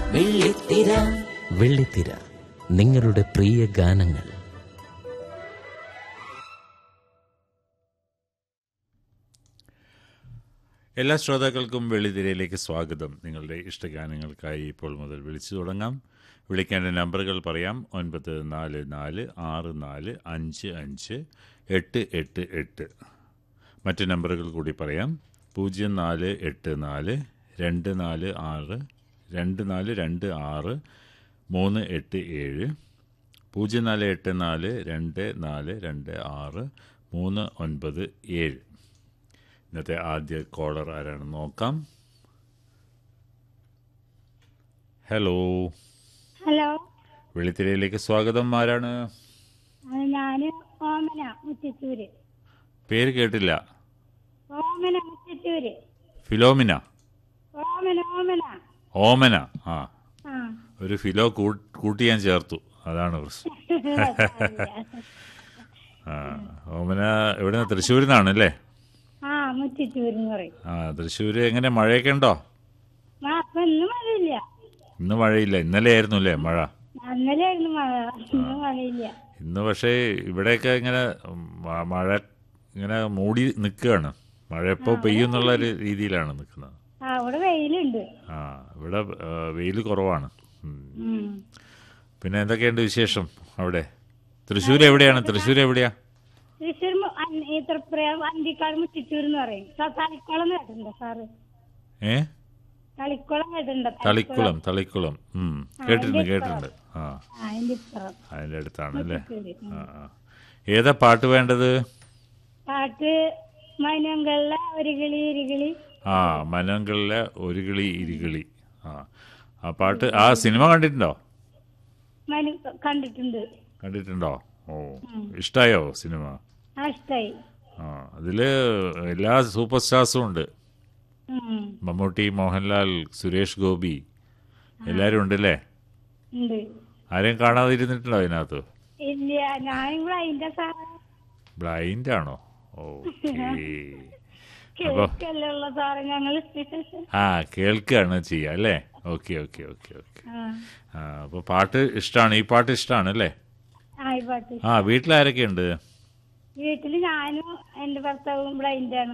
വെള്ളിത്തിര. വെള്ളിത്തിര, നിങ്ങളുടെ പ്രിയ ഗാനങ്ങൾ. എല്ലാ ശ്രോതാക്കൾക്കും വെള്ളിത്തിരയിലേക്ക് സ്വാഗതം. നിങ്ങളുടെ ഇഷ്ടഗാനങ്ങൾക്കായി ഇപ്പോൾ മുതൽ വിളിച്ചു തുടങ്ങാം. വിളിക്കേണ്ട നമ്പറുകൾ പറയാം. 9444555588. മറ്റ് നമ്പറുകൾ കൂടി പറയാം. 0484 246 2426 387, 0484 2426 397. ഇന്നത്തെ ആദ്യ കോളർ ആരാണെന്ന് നോക്കാം. ഹലോ. ഹലോ, വെള്ളിത്തിരയിലേക്ക് സ്വാഗതം. ആരാണ്? ഞാന് ഓമന മുത്തച്ചൂര്. പേര് കേട്ടില്ല. ഓമന മുത്തച്ചൂര്. ഫിലോമിന. ഓമന ഓമന. ഓമന. ആ, ആ. ഒരു ഫിലോ കൂട്ടി ഞാൻ ചേർത്തു, അതാണ് പ്രശ്നം. ആ, ഓമന എവിടെ? തൃശ്ശൂരിൽ നിന്നാണല്ലേ? ആ, മുത്തച്ചൂര് പറയും. ആ, തൃശ്ശൂര് എങ്ങനെ, മഴയൊക്കെ ഉണ്ടോ? അപ്പൊ ഇന്ന് മഴയില്ല. ഇന്ന് മഴയില്ല, ഇന്നലെ ആയിരുന്നു അല്ലേ മഴ? ഇന്നലെ ആയിരുന്നു മഴ, ഇന്ന് മഴയില്ല. ഇന്ന് പക്ഷേ ഇവിടെയൊക്കെ ഇങ്ങനെ മഴ ഇങ്ങനെ മൂടി നിൽക്കുകയാണ്. മഴ എപ്പോൾ പെയ്യും എന്നുള്ള ഒരു രീതിയിലാണ് നിൽക്കുന്നത്. ആ, ഇവിടെ വെയിലുണ്ട്. ആ, ഇവിടെ വെയിൽ കുറവാണ്. പിന്നെ എന്തൊക്കെയുണ്ട് വിശേഷം അവിടെ? തൃശ്ശൂർ എവിടെയാണ്? തൃശ്ശൂർ എവിടെയാ? തൃശ്ശൂർ അന്തിക്കാട് മുത്തച്ചൂർ എന്ന് പറയും. തളിക്കുളം കേട്ടിട്ടുണ്ടോ സാറ്? തളിക്കുളം കേട്ടിട്ടുണ്ടോ? തളിക്കുളം കേട്ടിട്ടുണ്ട്. ആ, അതിന്റെ അടുത്താണ് അല്ലേ? ആ, ഏതാ പാട്ട് വേണ്ടത്? പാട്ട് മനങ്ങളിലെ ഒരു കിളി ഇരുകിളി. ആ, മനങ്ങളിലെ ഒരു കിളി ഇരുകിളി. ആ പാട്ട്, ആ സിനിമ കണ്ടിട്ടുണ്ടോ? കണ്ടിട്ടുണ്ടോ? ഓ, ഇഷ്ടായോ സിനിമ? ഇഷ്ടായി. ആ, അതില് എല്ലാ സൂപ്പർ സ്റ്റാർസും ഉണ്ട്. മമ്മൂട്ടി, മോഹൻലാൽ, സുരേഷ് ഗോപി, എല്ലാരും ഉണ്ടല്ലേ? ആരെയും കാണാതിരുന്നിട്ടുണ്ടോ അതിനകത്ത്? ഇല്ല, ഞാൻ ബ്ലൈൻഡ് ആണോ? ആ, കേൾക്കുകയാണ് ചെയ്യുക അല്ലേ? ഓക്കെ. അപ്പൊ പാട്ട് ഇഷ്ടമാണ്, ഈ പാട്ട് ഇഷ്ടമാണ് അല്ലേ? ആ, വീട്ടിലാരൊക്കെ ഉണ്ട്? വീട്ടില് ഞാനും എന്റെ ഭർത്താവും ബ്ലൈൻഡാണ്.